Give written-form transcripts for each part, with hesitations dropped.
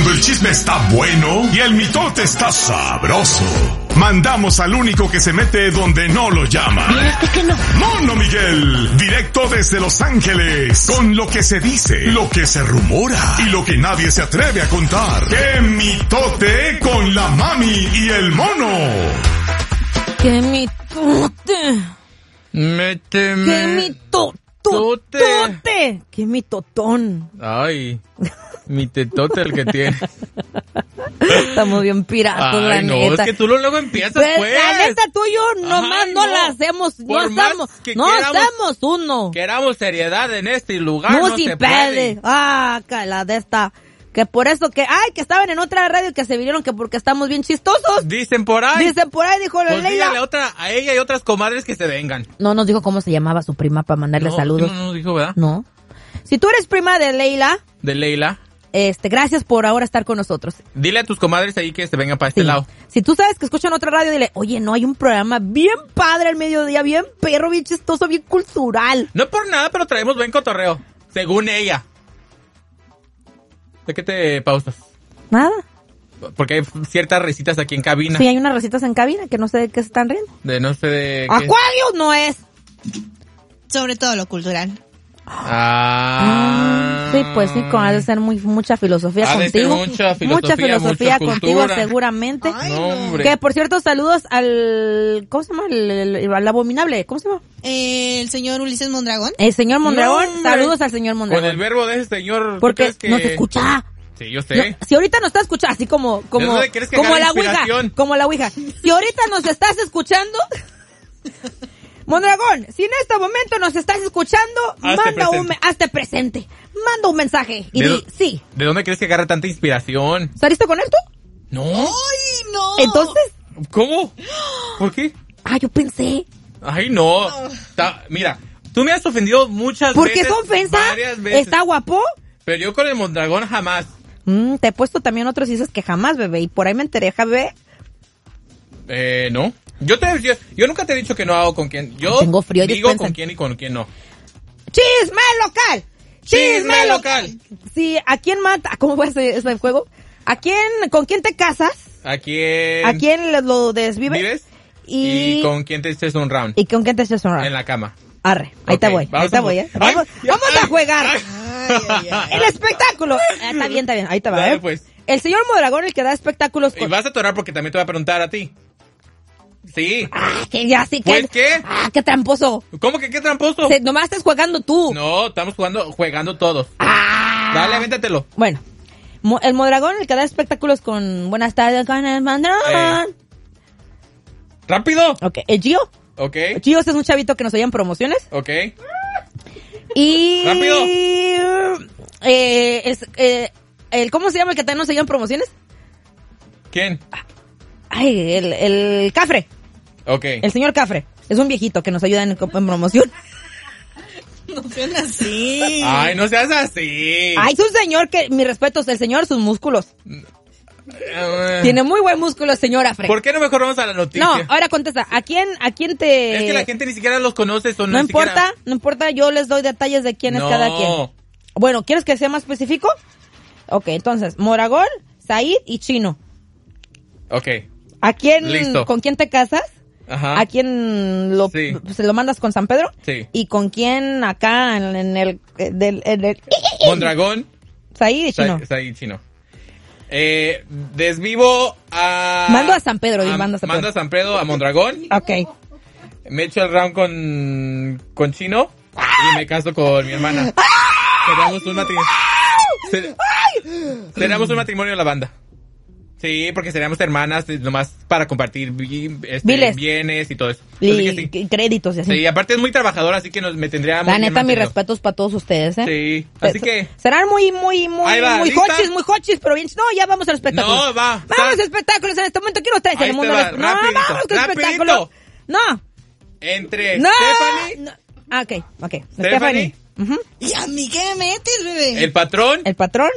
Cuando el chisme está bueno y el mitote está sabroso, mandamos al único que se mete donde no lo llaman. ¿Viste que no? Mono Miguel, directo desde Los Ángeles, con lo que se dice, lo que se rumora y lo que nadie se atreve a contar. ¡Qué mitote con la mami y el mono! ¡Qué mitote! Méteme. ¡Qué mitote! ¡Qué mitotón! Ay, mi tetote el que tiene. Estamos bien piratos, la no, neta. es que tú luego empiezas, pues. La neta, tú y yo nomás Ay, no la hacemos, Por no más hacemos, que no queramos- hacemos uno. Queramos seriedad en este lugar, No, no si se puede. puede. Ah, la de esta. Que por eso que estaban en otra radio y que se vinieron que porque estamos bien chistosos. Dicen por ahí. Dicen por ahí, dijo la Pues dígale Leila. a ella y otras comadres que se vengan. No nos dijo cómo se llamaba su prima para mandarle saludos. No dijo, ¿verdad? No. Si tú eres prima de Leila, De Leila. gracias por ahora estar con nosotros. Dile a tus comadres ahí que se vengan para este Sí. lado. Si tú sabes que escuchan otra radio, dile, oye, no, hay un programa bien padre al mediodía, bien perro, bien chistoso, bien cultural. No por nada, pero traemos buen cotorreo. Según ella. ¿De qué te pausas? Nada. Porque hay ciertas risitas aquí en cabina. Sí, hay unas recetas en cabina que no sé de qué se están riendo. De no sé de qué. ¡Acuarios no es! Sobre todo lo cultural. Sí, pues sí, ha de ser mucha filosofía Ha de ser contigo. mucha filosofía, mucha contigo cultura. seguramente. Ay, No, hombre. Que por cierto, saludos al... ¿Cómo se llama? Al abominable. ¿Cómo se llama? El señor Ulises Mondragón. El señor Mondragón. No, hombre. Saludos al señor Mondragón. Con el verbo de ese señor. ¿tú Porque crees que... nos escucha. Sí, yo No, sé. si ahorita nos está escuchando, así como ¿De dónde crees que como agarra la ouija, inspiración? como la ouija. Si ahorita nos estás escuchando, Mondragón, si en este momento nos estás escuchando, hazte presente. Manda un mensaje y di, sí. ¿De dónde crees que agarra tanta inspiración? ¿Saliste con esto? No. ¡Ay, no! Entonces, ¿Cómo? ¿Por qué? yo pensé, Ay, no. Mira, tú me has ofendido muchas ¿por qué veces. es ofensa? Varias veces. ¿Está guapo? Pero yo con el Mondragón jamás. Te he puesto también otros y dices que jamás, bebé, y por ahí me enteré, bebé. No. Yo nunca te he dicho que no hago con quién. Yo Tengo frío, digo dispensa. con quién y con quién no. ¡Chisme local! ¡Chisme local! Sí, ¿a quién mata? ¿Cómo fue ese juego? ¿Con quién te casas? ¿A quién? ¿A quién lo desvives? ¿Vives? Y con quién te echas un round. ¿Y con quién te echas un round? En la cama. Arre, ahí te Ok, voy, vamos ahí te a voy, jugar. Vamos, Ay, vamos ay, a jugar. ay. El espectáculo. Está bien, ahí te va, Dale, pues. El señor Mondragón, el que da espectáculos Y vas a atorar porque también te voy a preguntar a ti. Sí. que ya sí que... ¿Pues qué? qué tramposo. ¿Cómo que qué tramposo? Nomás estás jugando tú. No, estamos jugando todos. Dale, avéntatelo. Bueno, el Mondragón, el que da espectáculos con Buenas tardes con el Mondragón. ¿Rápido? Ok, el Gio. Ok. Gio es un chavito que nos oía en promociones. Ok. Y... ¡Rápido! ¿Cómo se llama el que también nos oía en promociones? ¿Quién? Ay, el Cafre. Ok. El señor Cafre. Es un viejito que nos ayuda en promoción. No sean así. Ay, no seas así. Ay, es un señor que, mi respeto, el señor, sus músculos. Tiene muy buen músculo el señor Afre. ¿Por qué no mejor vamos a la noticia? No, ahora contesta. ¿A quién te...? Es que la gente ni siquiera los conoce. No importa, yo les doy detalles de quién es cada quien. Bueno, ¿quieres que sea más específico? Ok, entonces, Mondragón, Said y Chino. Ok. ¿A quién, Listo. con quién te casas? Ajá. ¿A quién se lo mandas con San Pedro? Sí. ¿Y con quién acá en el Mondragón. Said y Chino. Said Chino. Desvivo a... Mando a San Pedro. Mando a San Pedro, a Mondragón. Ok. Me echo el round con Chino. Y me caso con mi hermana. Seríamos un matrimonio en la banda. Sí, porque seríamos hermanas nomás para compartir bienes y todo eso. Y créditos y así. Sí, aparte es muy trabajadora, así que me tendría muy La neta, bien mis mantenido. respetos para todos ustedes, ¿eh? Sí, así que... Serán muy Ahí va, ¿lista? hochis, pero bien... No, ya vamos al espectáculo. No, va. Vamos a espectáculos en este momento. ¿Qué nos traes en Ahí el mundo? te va, No, rapidito, vamos al espectáculo. rapidito. No. Entre No. Stephanie... No. Ah, ok. Stephanie. Ujú. ¿Y a mí qué me metes, bebé? El patrón. El patrón.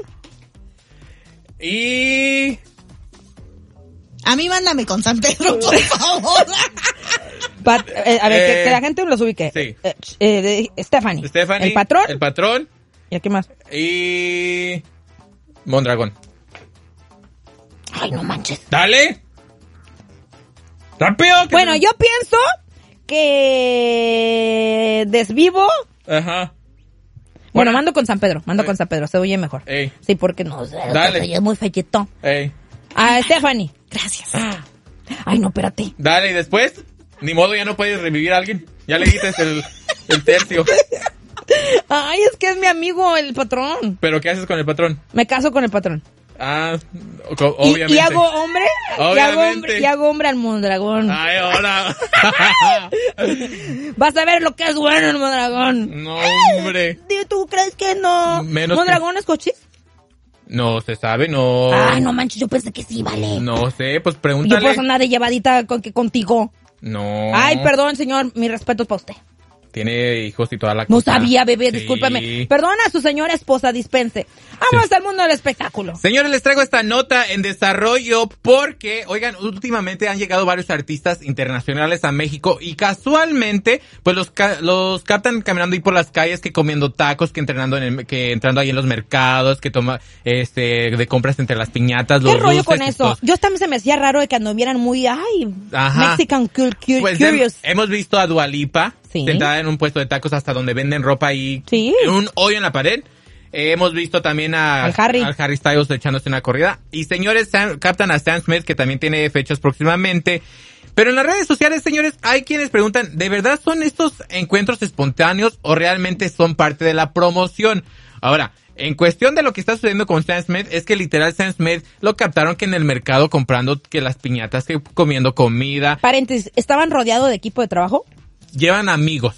Y... A mí mándame con San Pedro, por favor. A ver, que la gente los ubique. Sí. Stephanie. El patrón. ¿Y a qué más? Y... Mondragón. Ay, no manches. ¡Dale! ¡Rápido! Bueno, yo pienso que Desvivo. Ajá. Bueno, mando con San Pedro, se oye mejor. Ey. Sí, porque no sé, Dale. es muy felletón. Ey. A Stephanie. Gracias. Ay, no, espérate. Dale, y después, ni modo, ya no puedes revivir a alguien. Ya le dices el tercio. Ay, es que es mi amigo, el patrón. ¿Pero qué haces con el patrón? Me caso con el patrón. Ah, obviamente. ¿Y hago hombre? Obviamente. Y hago hombre al Mondragón. Ay, ahora. Vas a ver lo que es bueno el Mondragón. No, hombre. ¿Tú crees que no? Menos ¿Mondragón es cochis? No se sabe, no. Ay, no manches, yo pensé que sí, vale. No sé, pues Yo pregúntale. puedo andar de llevadita contigo. No. Ay, perdón, señor, mi respeto es para usted. Tiene hijos y toda la No cosa. sabía, bebé, Sí. discúlpame. Perdona a su señora esposa, dispense. Vamos al mundo del espectáculo. Señores, les traigo esta nota en desarrollo porque, oigan, últimamente han llegado varios artistas internacionales a México y casualmente, pues los captan caminando ahí por las calles, que comiendo tacos, que entrando ahí en los mercados, que toma, de compras entre las piñatas, los ¿Qué rollo dulces con y eso? todo. Yo también se me hacía raro de que anduvieran muy, Ajá. Mexican Pues curious. hemos visto a Dua Lipa Sí. sentada en un puesto de tacos hasta donde venden ropa y Sí. en un hoyo en la pared. Hemos visto también al Harry Styles echándose una corrida. Y señores, captan a Sam Smith, que también tiene fechas próximamente. Pero en las redes sociales, señores, hay quienes preguntan, ¿de verdad son estos encuentros espontáneos o realmente son parte de la promoción? Ahora, en cuestión de lo que está sucediendo con Sam Smith, es que literal Sam Smith lo captaron que en el mercado comprando que las piñatas, que comiendo comida. Paréntesis, ¿estaban rodeados de equipo de trabajo? Llevan amigos.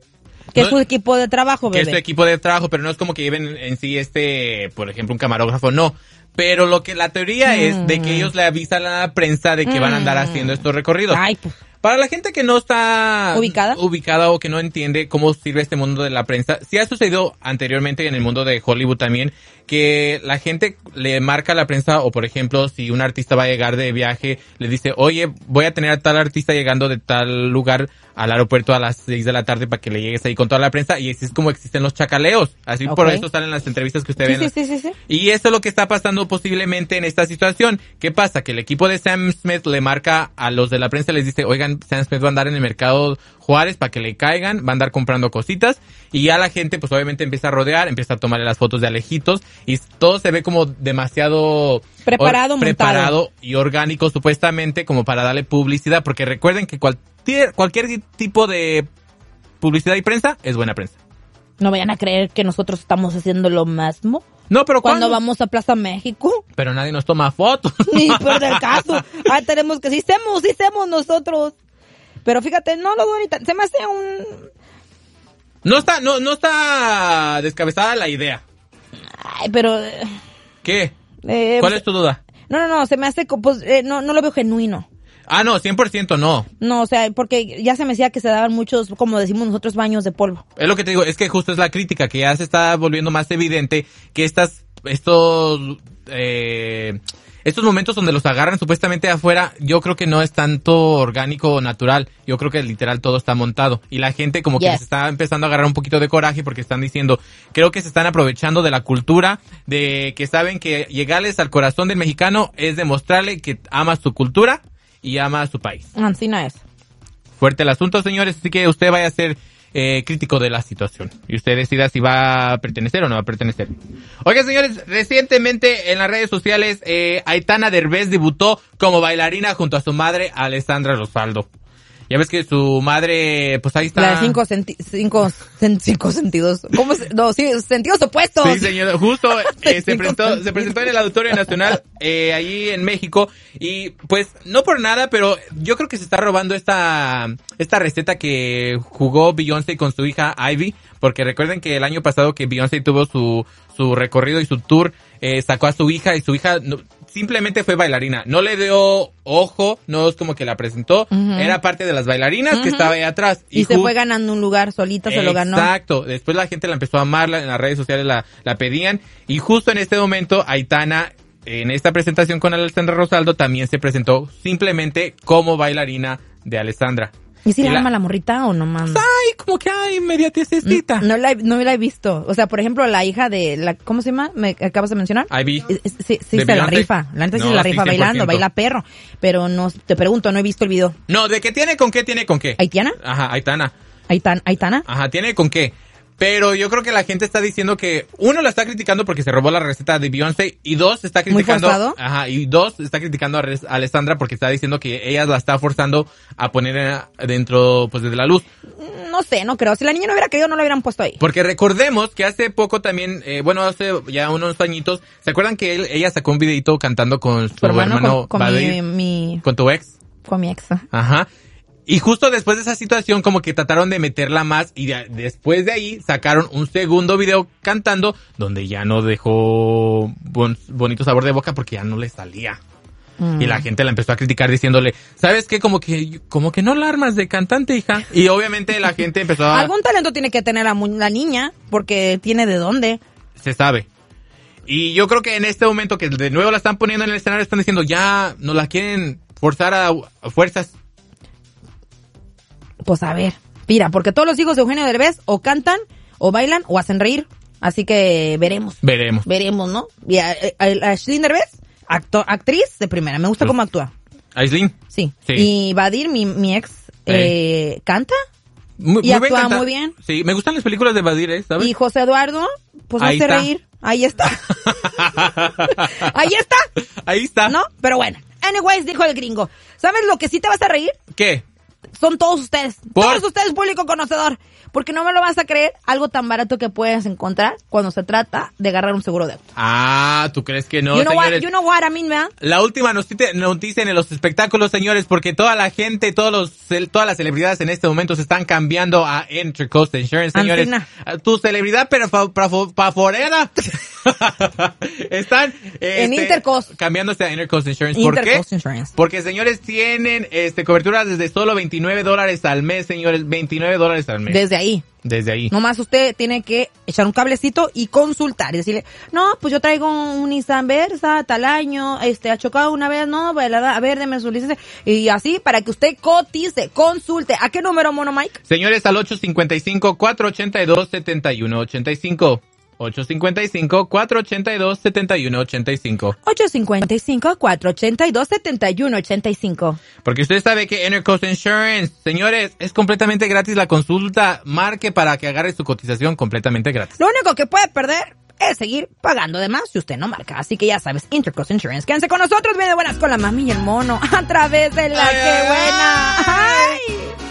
Que No, es su equipo de trabajo, que bebé. es su equipo de trabajo, pero no es como que lleven en sí por ejemplo, un camarógrafo, no. Pero la teoría es de que ellos le avisan a la prensa de que van a andar haciendo estos recorridos. Ay, pues. Para la gente que no está ubicada o que no entiende cómo sirve este mundo de la prensa, sí ha sucedido anteriormente en el mundo de Hollywood también, que la gente le marca a la prensa, o por ejemplo, si un artista va a llegar de viaje, le dice, oye, voy a tener a tal artista llegando de tal lugar al aeropuerto a las 6 de la tarde para que le llegues ahí con toda la prensa, y así es como existen los chacaleos. Así por eso salen las entrevistas que usted ve. Sí. Y eso es lo que está pasando posiblemente en esta situación. ¿Qué pasa? Que el equipo de Sam Smith le marca a los de la prensa y les dice, oigan, Sam Smith va a andar en el mercado Juárez para que le caigan, va a andar comprando cositas, y ya la gente pues obviamente empieza a rodear, empieza a tomarle las fotos de alejitos, y todo se ve como demasiado preparado y orgánico supuestamente, como para darle publicidad, porque recuerden que cualquier tipo de publicidad y prensa es buena prensa. No vayan a creer que nosotros estamos haciendo lo mismo. No, pero cuando vamos a Plaza México. Pero nadie nos toma fotos. Ni por del caso. Tenemos que sí hacemos nosotros. Pero fíjate, no lo doy ahorita. Se me hace No está descabezada la idea. Ay, pero... ¿Qué? ¿Cuál es tu duda? No, se me hace... Pues, no lo veo genuino. Ah, no, 100% no. No, o sea, porque ya se me decía que se daban muchos, como decimos nosotros, baños de polvo. Es lo que te digo, es que justo es la crítica, que ya se está volviendo más evidente que estos momentos donde los agarran supuestamente afuera, yo creo que no es tanto orgánico o natural. Yo creo que literal todo está montado. Y la gente como que les está empezando a agarrar un poquito de coraje porque están diciendo, creo que se están aprovechando de la cultura, de que saben que llegarles al corazón del mexicano es demostrarle que ama su cultura y ama a su país. Ancina es. Fuerte el asunto, señores, así que usted vaya a ser crítico de la situación y usted decida si va a pertenecer o no va a pertenecer. Oigan, señores, recientemente en las redes sociales Aitana Derbez debutó como bailarina junto a su madre Alessandra Rosaldo. Ya ves que su madre, pues ahí está. La de cinco sentidos. ¿Cómo se? No, sí, sentidos opuestos. Sí, señor. Justo se presentó en el Auditorio Nacional allí en México. Y pues, no por nada, pero yo creo que se está robando esta receta que jugó Beyoncé con su hija Ivy. Porque recuerden que el año pasado que Beyoncé tuvo su recorrido y su tour, sacó a su hija y su hija simplemente fue bailarina. No le dio ojo, no es como que la presentó. Era parte de las bailarinas que estaba ahí atrás. Y se fue ganando un lugar solita, se lo ganó. Exacto. Después la gente la empezó a amar, en las redes sociales la pedían. Y justo en este momento, Aitana, en esta presentación con Alessandra Rosaldo, también se presentó simplemente como bailarina de Alessandra. ¿Y si la ama la morrita o no más? Ay, como que hay media tiesecita. No la he visto. O sea, por ejemplo, la hija de la, ¿cómo se llama? ¿Me acabas de mencionar? Ivy. Sí, se la rifa. La neta sí se la rifa bailando, baila perro. Pero no, te pregunto, no he visto el video. No, ¿de qué tiene con qué? ¿Tiene con qué? ¿Aitana? Ajá, Aitana. ¿Aitana? Ajá, ¿tiene con qué? Pero yo creo que la gente está diciendo que, uno, la está criticando porque se robó la receta de Beyoncé, y dos, está criticando... ¿Muy forzado? Ajá, y dos, está criticando a Alessandra porque está diciendo que ella la está forzando a poner dentro, pues, de la luz. No sé, no creo. Si la niña no hubiera querido, no lo hubieran puesto ahí. Porque recordemos que hace poco también, hace ya unos añitos, ¿se acuerdan que ella sacó un videito cantando con su hermano con Badir? con tu ex. Con mi ex. Ajá. Y justo después de esa situación como que trataron de meterla más y después de ahí sacaron un segundo video cantando donde ya no dejó bonito sabor de boca porque ya no le salía. Y la gente la empezó a criticar diciéndole, ¿sabes qué? Como que no la armas de cantante, hija. Y obviamente la gente empezó a... Algún talento tiene que tener la niña porque tiene de dónde. Se sabe. Y yo creo que en este momento que de nuevo la están poniendo en el escenario están diciendo, ya no la quieren forzar a fuerzas. Pues a ver, mira, porque todos los hijos de Eugenio Derbez o cantan, o bailan, o hacen reír. Así que veremos. Veremos, ¿no? Y a Aislinn Derbez, actriz de primera. Me gusta cómo actúa. ¿Aislinn? Sí. Y Badir, mi ex, canta. Y actúa muy bien. Sí, me gustan las películas de Badir, ¿sabes? Y José Eduardo, pues hace reír. Ahí está. Ahí está. ¿No? Pero bueno. Anyways, dijo el gringo. ¿Sabes lo que sí te vas a reír? ¿Qué? Son todos ustedes. Todos ustedes, público conocedor. Porque no me lo vas a creer, algo tan barato que puedes encontrar cuando se trata de agarrar un seguro de auto. Ah, ¿tú crees que no, señores? You know what I mean, ¿verdad? La última noticia en los espectáculos, señores, porque toda la gente, todas las celebridades en este momento se están cambiando a Intercoast Insurance, señores. Tu celebridad, pero paforera. Están en Intercoast. Cambiándose a Intercoast Insurance. ¿Por qué? Insurance. Porque, señores, tienen cobertura desde solo $29 al mes, señores. $29 al mes. Desde ahí. Nomás usted tiene que echar un cablecito y consultar y decirle, no, pues yo traigo un Nissan Versa, tal año, ha chocado una vez, no, a ver, deme su licencia. Y así, para que usted cotice, consulte. ¿A qué número, Mono Mike? Señores, al 855-482-7185. 855-482-7185. 855-482-7185. Porque usted sabe que Intercoast Insurance, señores, es completamente gratis la consulta. Marque para que agarre su cotización completamente gratis. Lo único que puede perder es seguir pagando de más si usted no marca. Así que ya sabes, Intercoast Insurance. Quédense con nosotros, bien de buenas con la mami y el mono a través de la que buena. ¡Ay!